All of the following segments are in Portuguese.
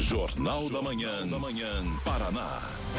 Jornal da Manhã, Paraná.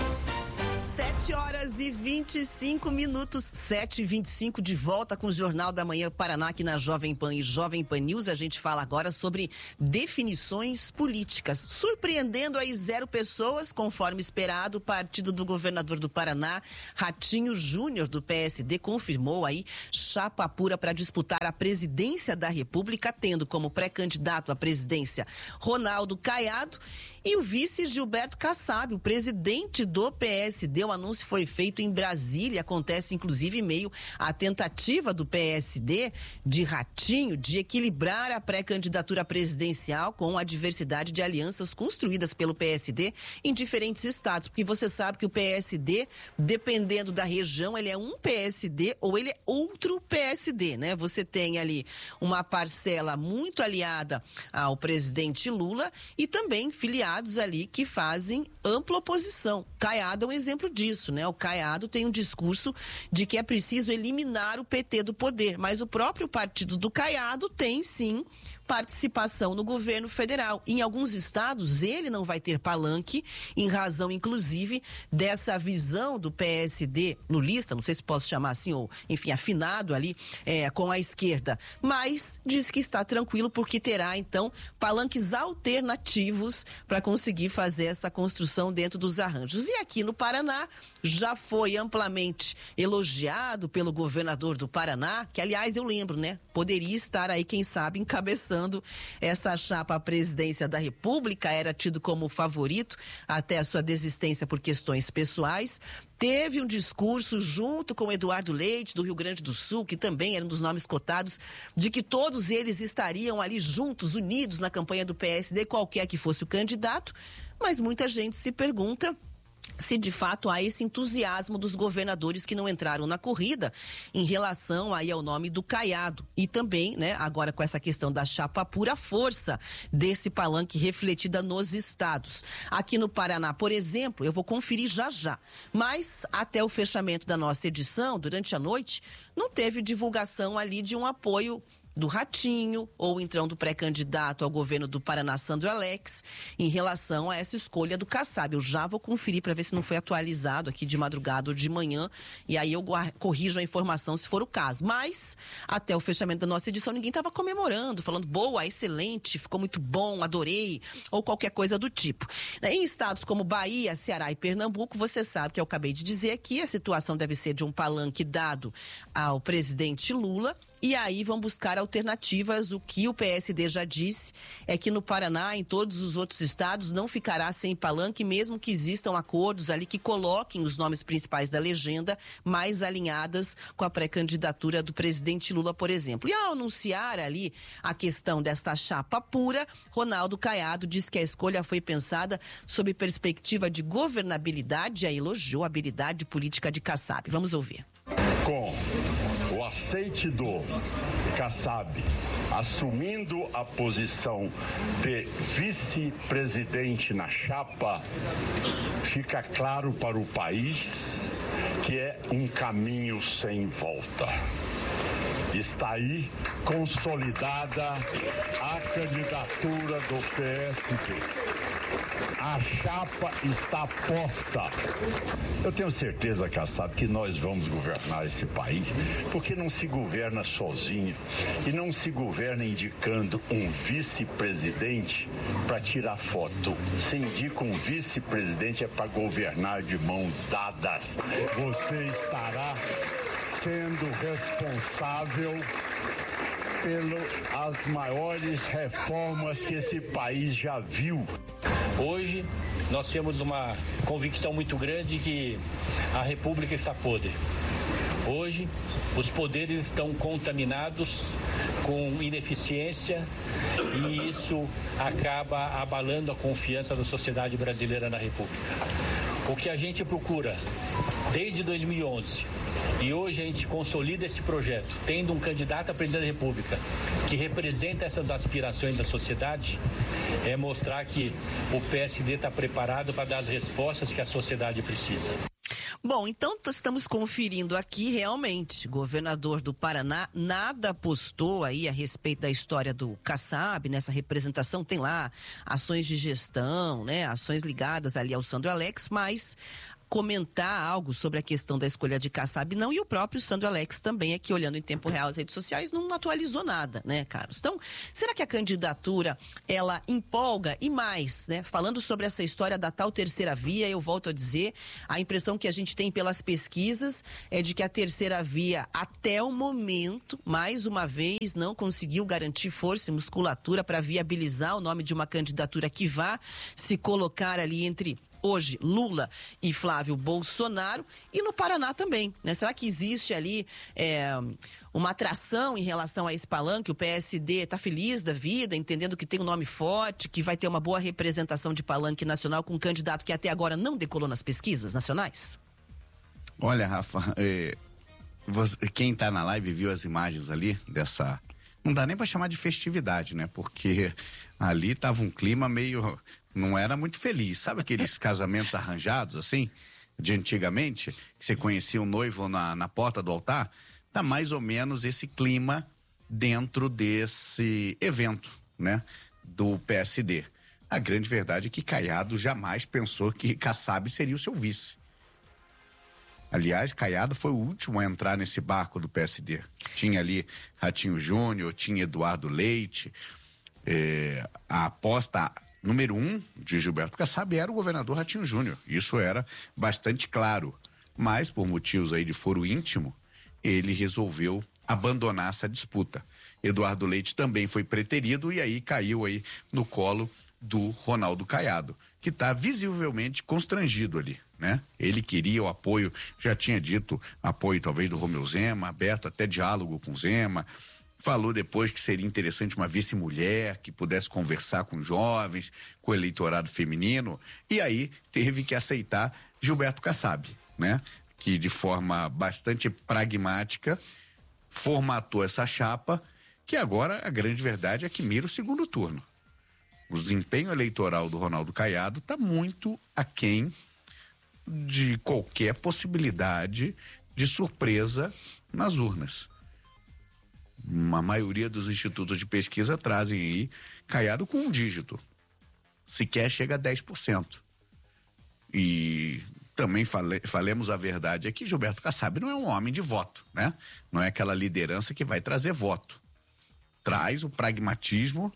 7h25, 7h25, de volta com o Jornal da Manhã Paraná aqui na Jovem Pan e Jovem Pan News. A gente fala agora sobre definições políticas. Surpreendendo aí 0 pessoas, conforme esperado, o partido do governador do Paraná, Ratinho Júnior, do PSD, confirmou aí chapa pura para disputar a presidência da República, tendo como pré-candidato à presidência Ronaldo Caiado e o vice Gilberto Kassab, o presidente do PSD. O anúncio foi feito em Brasília, acontece inclusive em meio à tentativa do PSD de Ratinho de equilibrar a pré-candidatura presidencial com a diversidade de alianças construídas pelo PSD em diferentes estados, porque você sabe que o PSD, dependendo da região, ele é um PSD ou ele é outro PSD, né? Você tem ali uma parcela muito aliada ao presidente Lula e também filiados ali que fazem ampla oposição. Caiado é um exemplo disso, né? O Caiado tem um discurso de que é preciso eliminar o PT do poder, mas o próprio partido do Caiado tem sim participação no governo federal. Em alguns estados ele não vai ter palanque, em razão inclusive dessa visão do PSD lulista, não sei se posso chamar assim, ou enfim, afinado ali com a esquerda, mas diz que está tranquilo porque terá então palanques alternativos para conseguir fazer essa construção dentro dos arranjos. E aqui no Paraná já foi amplamente elogiado pelo governador do Paraná, que aliás eu lembro, né, poderia estar aí, quem sabe, encabeçando essa chapa à presidência da República, era tido como favorito até a sua desistência por questões pessoais. Teve um discurso junto com o Eduardo Leite, do Rio Grande do Sul, que também era um dos nomes cotados, de que todos eles estariam ali juntos, unidos na campanha do PSD, qualquer que fosse o candidato, mas muita gente se pergunta se de fato há esse entusiasmo dos governadores que não entraram na corrida em relação aí ao nome do Caiado. E também, né, agora com essa questão da chapa pura, a força desse palanque refletida nos estados. Aqui no Paraná, por exemplo, eu vou conferir já, mas até o fechamento da nossa edição, durante a noite, não teve divulgação ali de um apoio do Ratinho, ou então do pré-candidato ao governo do Paraná, Sandro Alex, em relação a essa escolha do Kassab. Eu já vou conferir para ver se não foi atualizado aqui de madrugada ou de manhã, e aí eu corrijo a informação se for o caso. Mas, até o fechamento da nossa edição, ninguém estava comemorando, falando, boa, excelente, ficou muito bom, adorei, ou qualquer coisa do tipo. Em estados como Bahia, Ceará e Pernambuco, você sabe que eu acabei de dizer aqui, a situação deve ser de um palanque dado ao presidente Lula. E aí vão buscar alternativas. O que o PSD já disse é que no Paraná, em todos os outros estados, não ficará sem palanque, mesmo que existam acordos ali que coloquem os nomes principais da legenda mais alinhadas com a pré-candidatura do presidente Lula, por exemplo. E ao anunciar ali a questão desta chapa pura, Ronaldo Caiado diz que a escolha foi pensada sob perspectiva de governabilidade e aí elogiou a habilidade política de Kassab. Vamos ouvir. Com o aceite do Kassab assumindo a posição de vice-presidente na chapa, fica claro para o país que é um caminho sem volta. Está aí consolidada a candidatura do PSD. A chapa está posta. Eu tenho certeza, Kassab, que nós vamos governar esse país, porque não se governa sozinho e não se governa indicando um vice-presidente para tirar foto. Se indica um vice-presidente é para governar de mãos dadas. Você estará sendo responsável pelas maiores reformas que esse país já viu. Hoje, nós temos uma convicção muito grande que a República está podre. Hoje, os poderes estão contaminados com ineficiência e isso acaba abalando a confiança da sociedade brasileira na República. O que a gente procura desde 2011 e hoje a gente consolida esse projeto, tendo um candidato a presidente da República que representa essas aspirações da sociedade, é mostrar que o PSD está preparado para dar as respostas que a sociedade precisa. Bom, então estamos conferindo aqui realmente, governador do Paraná nada postou aí a respeito da história do Kassab, nessa representação tem lá ações de gestão, né, ações ligadas ali ao Sandro Alex, mas comentar algo sobre a questão da escolha de Kassab não, e o próprio Sandro Alex também aqui olhando em tempo real as redes sociais não atualizou nada, né, Carlos? Então, será que a candidatura ela empolga? E mais, né, falando sobre essa história da tal terceira via, eu volto a dizer, a impressão que a gente tem pelas pesquisas é de que a terceira via até o momento, mais uma vez, não conseguiu garantir força e musculatura para viabilizar o nome de uma candidatura que vá se colocar ali entre hoje, Lula e Flávio Bolsonaro, e no Paraná também, né? Será que existe ali uma atração em relação a esse palanque? O PSD está feliz da vida, entendendo que tem um nome forte, que vai ter uma boa representação de palanque nacional com um candidato que até agora não decolou nas pesquisas nacionais? Olha, Rafa, quem está na live viu as imagens ali dessa... Não dá nem para chamar de festividade, né? Porque ali estava um clima meio... Não era muito feliz. Sabe aqueles casamentos arranjados, assim, de antigamente? Que você conhecia o noivo na porta do altar? Tá mais ou menos esse clima dentro desse evento, né? Do PSD. A grande verdade é que Caiado jamais pensou que Kassab seria o seu vice. Aliás, Caiado foi o último a entrar nesse barco do PSD. Tinha ali Ratinho Júnior, tinha Eduardo Leite. A aposta... Número 1 de Gilberto Kassab era o governador Ratinho Júnior. Isso era bastante claro. Mas, por motivos aí de foro íntimo, ele resolveu abandonar essa disputa. Eduardo Leite também foi preterido e aí caiu aí no colo do Ronaldo Caiado, que está visivelmente constrangido ali, né? Ele queria o apoio, já tinha dito, apoio talvez do Romeu Zema, aberto até diálogo com Zema. Falou depois que seria interessante uma vice-mulher que pudesse conversar com jovens, com o eleitorado feminino, e aí teve que aceitar Gilberto Kassab, né? Que de forma bastante pragmática formatou essa chapa, que agora a grande verdade é que mira o segundo turno. O desempenho eleitoral do Ronaldo Caiado está muito aquém de qualquer possibilidade de surpresa nas urnas. A maioria dos institutos de pesquisa trazem aí Caiado com um dígito. Sequer chega a 10%. E também falemos a verdade aqui, Gilberto Kassab não é um homem de voto, né? Não é aquela liderança que vai trazer voto. Traz o pragmatismo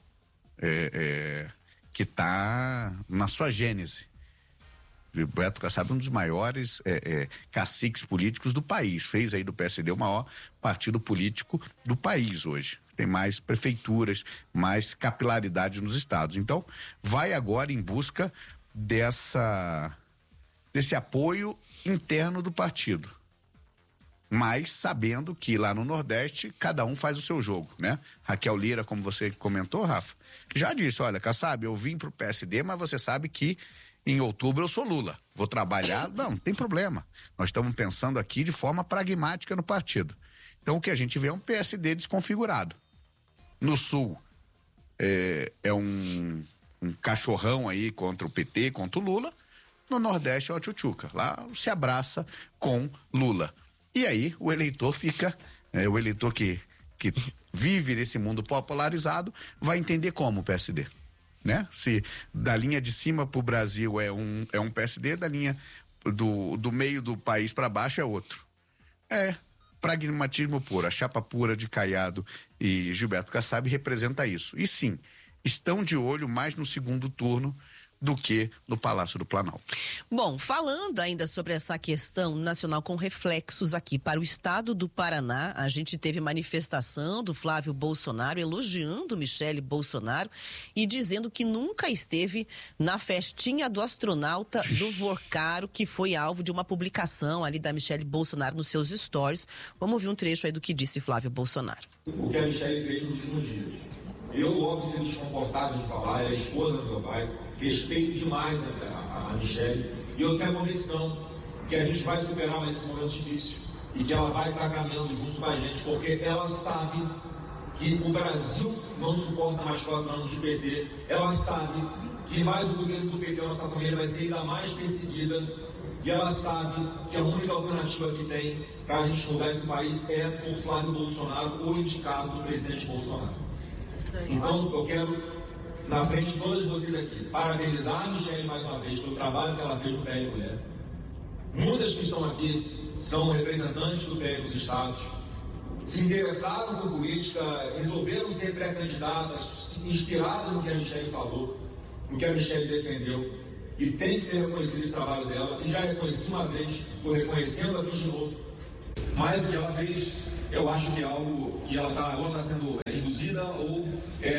que está na sua gênese. Gilberto Kassab é um dos maiores caciques políticos do país, fez aí do PSD o maior partido político do país hoje, tem mais prefeituras, mais capilaridade nos estados, então vai agora em busca desse apoio interno do partido, mas sabendo que lá no Nordeste cada um faz o seu jogo, né? Raquel Lira, como você comentou, Rafa, já disse, olha, Kassab, eu vim pro PSD, mas você sabe que em outubro eu sou Lula, vou trabalhar, não tem problema. Nós estamos pensando aqui de forma pragmática no partido. Então o que a gente vê é um PSD desconfigurado. No Sul é um cachorrão aí contra o PT, contra o Lula. No Nordeste é o tchutchuca, lá se abraça com Lula. E aí o eleitor fica, o eleitor que vive nesse mundo popularizado vai entender como o PSD. Né? Se da linha de cima para o Brasil é um PSD, da linha do meio do país para baixo é outro. É pragmatismo puro. A chapa pura de Caiado e Gilberto Kassab representa isso. E sim, estão de olho mais no segundo turno do que no Palácio do Planalto. Bom, falando ainda sobre essa questão nacional com reflexos aqui para o estado do Paraná, a gente teve manifestação do Flávio Bolsonaro elogiando Michele Bolsonaro e dizendo que nunca esteve na festinha do astronauta do Vorcaro, que foi alvo de uma publicação ali da Michele Bolsonaro nos seus stories. Vamos ouvir um trecho aí do que disse Flávio Bolsonaro. O que a Michele fez nos últimos dias. Eu, óbvio, fui desconfortável de falar, é a esposa do meu pai, respeito demais a Michele, e eu tenho a convicção que a gente vai superar mais esse momento difícil e que ela vai estar caminhando junto com a gente, porque ela sabe que o Brasil não suporta mais 4 anos de PT, ela sabe que mais o governo do PT, a nossa família, vai ser ainda mais perseguida e ela sabe que a única alternativa que tem para a gente mudar esse país é por Flávio Bolsonaro ou indicado do presidente Bolsonaro. Então, eu quero, na frente de todos vocês aqui, parabenizar a Michele mais uma vez pelo trabalho que ela fez no PL Mulher. Muitas que estão aqui são representantes do PL nos estados, se interessaram por política, resolveram ser pré-candidatas, inspiradas no que a Michele falou, no que a Michele defendeu, e tem que ser reconhecido esse trabalho dela, e já reconheci uma vez, estou reconhecendo aqui de novo. Mais do que ela fez, eu acho que é algo que ela está sendo induzida ou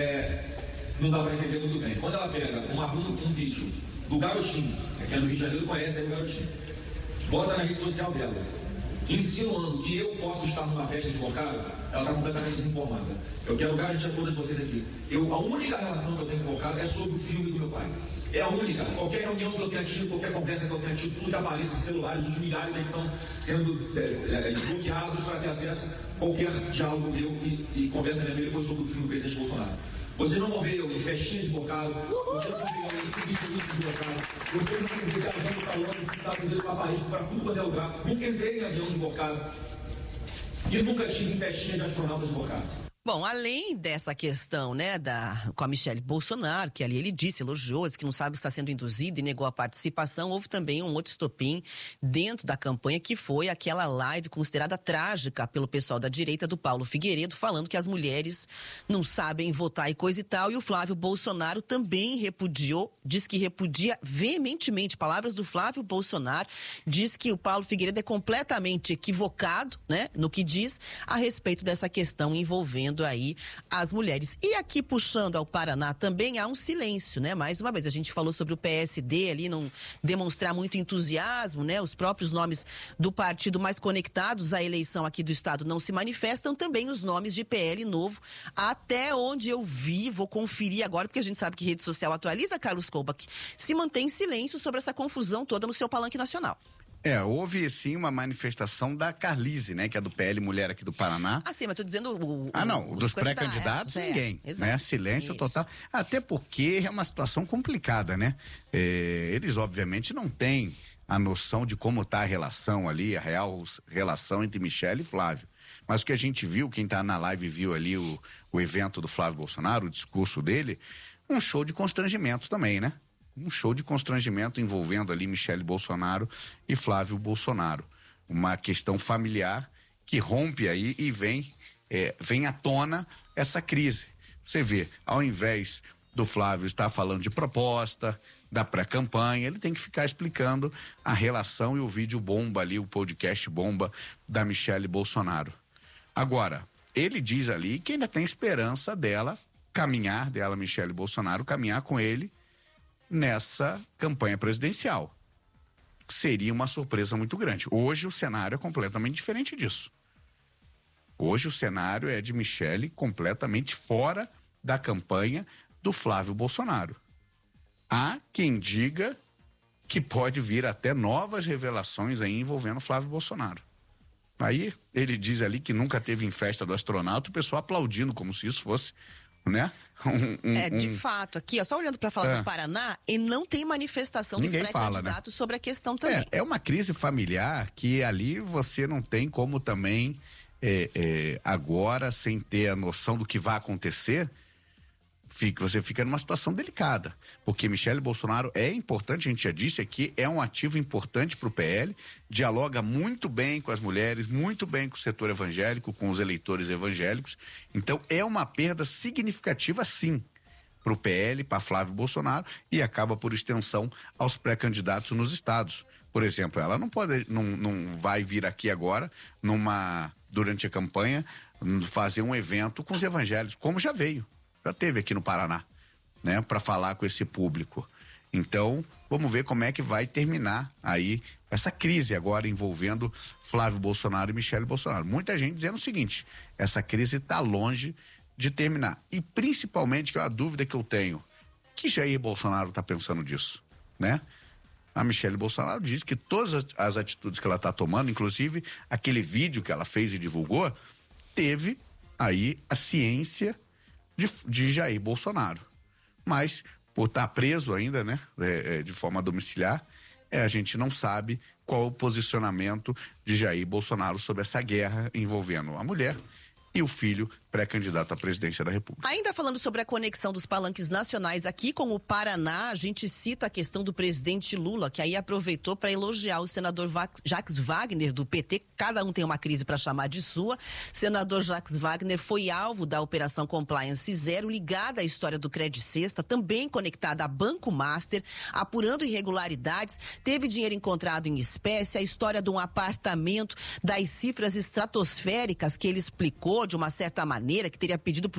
não dá para entender muito bem. Quando ela pega um vídeo do garotinho, que é do Rio de Janeiro, conhece o garotinho, bota na rede social dela, insinuando que eu posso estar numa festa de Bocado, ela está completamente desinformada. Eu quero garantir a todos vocês aqui. A única relação que eu tenho com Bocado é sobre o filme do meu pai. É a única. Qualquer reunião que eu tenha tido, qualquer conversa que eu tenha tido, tudo que aparece em celulares dos milhares que estão sendo bloqueados para ter acesso a qualquer diálogo meu e conversa minha vida foi sobre o filme do presidente Bolsonaro. Vocês não vão ver eu em festinha de Bocado, vocês não vão ver eu em entrevista de Bocado, vocês não vão ver viajando para Londres, Estados Unidos, para Paris, para tudo quanto é lugar. Nunca entrei em avião de Bocado e nunca tive em festinha de astronauta de Bocado. Bom, além dessa questão, né, com a Michele Bolsonaro, que ali ele elogiou, disse que não sabe o que está sendo induzido e negou a participação, houve também um outro estopim dentro da campanha, que foi aquela live considerada trágica pelo pessoal da direita do Paulo Figueiredo, falando que as mulheres não sabem votar e coisa e tal, e o Flávio Bolsonaro também repudiou, diz que repudia veementemente, palavras do Flávio Bolsonaro, diz que o Paulo Figueiredo é completamente equivocado, né, no que diz a respeito dessa questão envolvendo aí as mulheres. E aqui puxando ao Paraná também há um silêncio, né? Mais uma vez, a gente falou sobre o PSD ali não demonstrar muito entusiasmo, né? Os próprios nomes do partido mais conectados à eleição aqui do estado não se manifestam, também os nomes de PL Novo, até onde eu vi, vou conferir agora, porque a gente sabe que rede social atualiza, Carlos Couba, que se mantém em silêncio sobre essa confusão toda no seu palanque nacional. Houve sim uma manifestação da Carlise, né, que é do PL Mulher aqui do Paraná. Ah, sim, mas tô dizendo dos pré-candidatos, ninguém, né, silêncio total, até porque é uma situação complicada, né, eles obviamente não têm a noção de como está a relação ali, a real relação entre Michele e Flávio, mas o que a gente viu, quem está na live viu ali o evento do Flávio Bolsonaro, o discurso dele, um show de constrangimento também, né? Um show de constrangimento envolvendo ali Michele Bolsonaro e Flávio Bolsonaro. Uma questão familiar que rompe aí e vem à tona essa crise. Você vê, ao invés do Flávio estar falando de proposta, da pré-campanha, ele tem que ficar explicando a relação e o vídeo bomba ali, o podcast bomba da Michele Bolsonaro. Agora, ele diz ali que ainda tem esperança Michele Bolsonaro, caminhar com ele nessa campanha presidencial. Seria uma surpresa muito grande. Hoje o cenário é completamente diferente disso. Hoje o cenário é de Michele completamente fora da campanha do Flávio Bolsonaro. Há quem diga que pode vir até novas revelações aí envolvendo Flávio Bolsonaro. Aí ele diz ali que nunca teve em festa do astronauta, o pessoal aplaudindo como se isso fosse, né? De fato, aqui, ó, só olhando para falar do Paraná, e não tem manifestação dos pré-candidatos, né, sobre a questão também. É uma crise familiar que ali você não tem como também agora, sem ter a noção do que vai acontecer, você fica numa situação delicada, porque Michele Bolsonaro é importante, a gente já disse aqui, é um ativo importante para o PL, dialoga muito bem com as mulheres, muito bem com o setor evangélico, com os eleitores evangélicos, então é uma perda significativa sim para o PL, para Flávio Bolsonaro e acaba por extensão aos pré-candidatos nos estados. Por exemplo, ela não vai vir aqui agora durante a campanha fazer um evento com os evangélicos, como já veio. Já teve aqui no Paraná, né, para falar com esse público. Então, vamos ver como é que vai terminar aí essa crise agora envolvendo Flávio Bolsonaro e Michele Bolsonaro. Muita gente dizendo o seguinte: essa crise está longe de terminar. E principalmente, que é uma dúvida que eu tenho, que Jair Bolsonaro está pensando disso, né? A Michele Bolsonaro diz que todas as atitudes que ela está tomando, inclusive aquele vídeo que ela fez e divulgou, teve aí a ciência de Jair Bolsonaro, mas por estar preso ainda, né, de forma domiciliar, a gente não sabe qual o posicionamento de Jair Bolsonaro sobre essa guerra envolvendo a mulher e o filho pré-candidato à presidência da República. Ainda falando sobre a conexão dos palanques nacionais aqui com o Paraná, a gente cita a questão do presidente Lula, que aí aproveitou para elogiar o senador Jacques Wagner do PT. Cada um tem uma crise para chamar de sua. Senador Jacques Wagner foi alvo da Operação Compliance Zero, ligada à história do Credit Sexta, também conectada a Banco Master, apurando irregularidades. Teve dinheiro encontrado em espécie, a história de um apartamento, das cifras estratosféricas que ele explicou de uma certa maneira, que teria pedido para